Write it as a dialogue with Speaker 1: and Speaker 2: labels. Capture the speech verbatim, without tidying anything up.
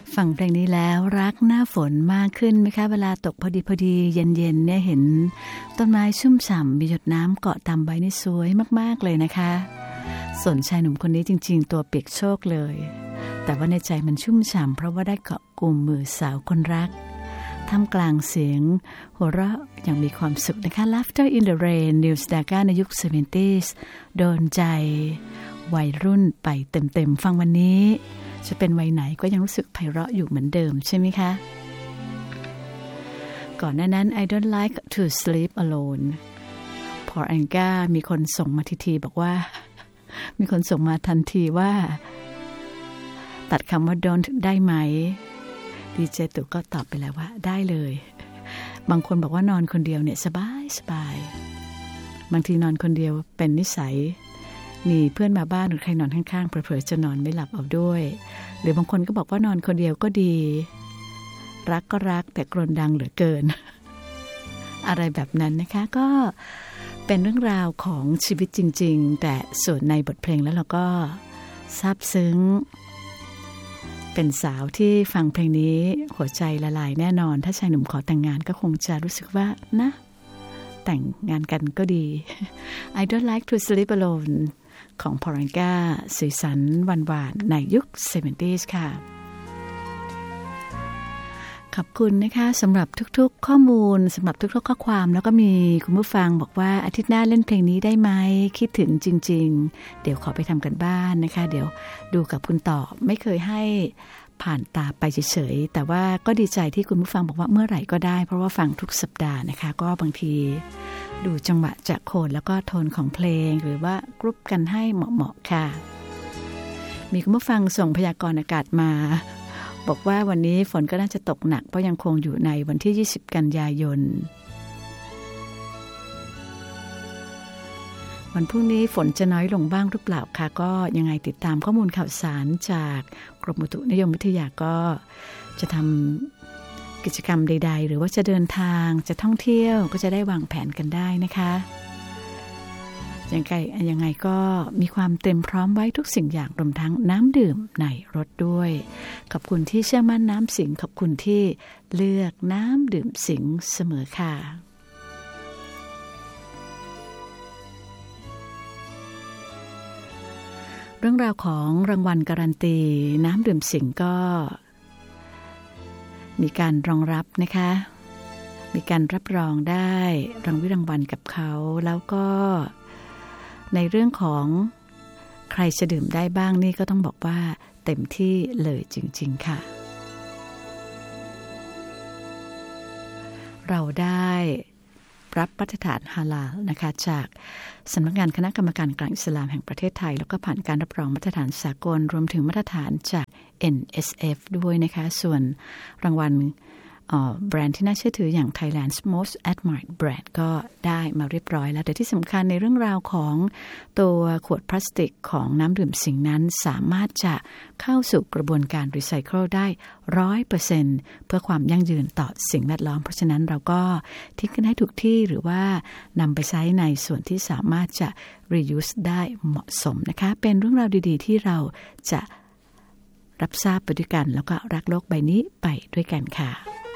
Speaker 1: ฟังเพลงนี้แล้วรักหน้าฝนมากขึ้นไหมคะเวลาตกพอดีพอดีเย็นๆเนี่ยเห็นต้นไม้ชุ่มฉ่ำมีหยดน้ำเกาะตามใบนี่สวยมากๆเลยนะคะส่วนชายหนุ่มคนนี้จริงๆตัวเปียกโชกเลยแต่ว่าในใจมันชุ่มฉ่ำเพราะว่าได้เกาะกลุ่มมือสาวคนรักท่ามกลางเสียงหัวเราะอย่างมีความสุขนะคะ Laughter in the Rain นิวส์ดาก้าในยุค เซเวนตี้ส์ โดนใจวัยรุ่นไปเต็มๆฟังวันนี้จะเป็นวัยไหนก็ยังรู้สึกไพเราะอยู่เหมือนเดิมใช่ไหมคะก่อนหน้านั้น I don't like to sleep alone พออังก้ามีคนส่งมาทีทีบอกว่ามีคนส่งมาทันทีว่าตัดคำว่า don't ได้ไหมดีเจตู่ก็ตอบไปแล้วว่าได้เลยบางคนบอกว่านอนคนเดียวเนี่ยสบายสบายบางทีนอนคนเดียวเป็นนิสัยมีเพื่อนมาบ้านหรือใครนอนข้างๆเผลอๆจะนอนไม่หลับเอาด้วยหรือบางคนก็บอกว่านอนคนเดียวก็ดีรักก็รักแต่กรนดังเหลือเกิน อะไรแบบนั้นนะคะก็เป็นเรื่องราวของชีวิตจริงๆแต่ส่วนในบทเพลงแล้วเราก็ซาบซึ้งเป็นสาวที่ฟังเพลงนี้หัวใจละลายแน่นอนถ้าชายหนุ่มขอแต่งงานก็คงจะรู้สึกว่านะแต่งงานกันก็ดี I don't like to sleep alone ของพอรังกาสีสันหวานๆในยุค เซเวนตี้ส์ ค่ะขอบคุณนะคะสำหรับทุกๆข้อมูลสำหรับทุกๆข้อความแล้วก็มีคุณผู้ฟังบอกว่าอาทิตย์หน้าเล่นเพลงนี้ได้ไหมคิดถึงจริงๆเดี๋ยวขอไปทำกันบ้านนะคะเดี๋ยวดูกับคุณต่อไม่เคยให้ผ่านตาไปเฉยๆแต่ว่าก็ดีใจที่คุณผู้ฟังบอกว่าเมื่อไหร่ก็ได้เพราะว่าฟังทุกสัปดาห์นะคะก็บางทีดูจังหวะจะโคนแล้วก็โทนของเพลงหรือว่ากรุ๊ปกันให้เหมาะๆค่ะมีคุณผู้ฟังส่งพยากรณ์อากาศมาบอกว่าวันนี้ฝนก็น่าจะตกหนักเพราะยังคงอยู่ในวันที่ยี่สิบกันยายนวันพรุ่งนี้ฝนจะน้อยลงบ้างหรือเปล่าคะก็ยังไงติดตามข้อมูลข่าวสารจากกรมอุตุนิยมวิทยาก็จะทำกิจกรรมใดๆหรือว่าจะเดินทางจะท่องเที่ยวก็จะได้วางแผนกันได้นะคะยังไงยังไงก็มีความเต็มพร้อมไว้ทุกสิ่งอย่างรวมทั้งน้ำดื่มในรถด้วยขอบคุณที่เชื่อมั่นน้ำสิงขอบคุณที่เลือกน้ำดื่มสิงเสมอค่ะเรื่องราวของรางวัลการันตีน้ำดื่มสิงก็มีการรองรับนะคะมีการรับรองได้รางวิรางวัลกับเขาแล้วก็ในเรื่องของใครจะดื่มได้บ้างนี่ก็ต้องบอกว่าเต็มที่เลยจริงๆค่ะเราได้รับมาตรฐานฮาลาลนะคะจากสำนักงานคณะกรรมการกลางอิสลามแห่งประเทศไทยแล้วก็ผ่านการรับรองมาตรฐานสากลรวมถึงมาตรฐานจาก เอ็น เอส เอฟ ด้วยนะคะส่วนรางวัลแบรนด์ที่น่าเชื่อถืออย่าง Thailand's Most Admired Brand ก็ได้มาเรียบร้อยแล้วแต่ที่สำคัญในเรื่องราวของตัวขวดพลาสติกของน้ำดื่มสิงนั้นสามารถจะเข้าสู่กระบวนการรีไซเคิลได้ ร้อยเปอร์เซ็นต์ เพื่อความยั่งยืนต่อสิ่งแวดล้อมเพราะฉะนั้นเราก็ทิ้งกันให้ถูกที่หรือว่านำไปใช้ในส่วนที่สามารถจะ reuse ได้เหมาะสมนะคะเป็นเรื่องราวดีๆที่เราจะรับทราบไปด้วยกันแล้วก็รักโลกใบนี้ไปด้วยกันค่ะ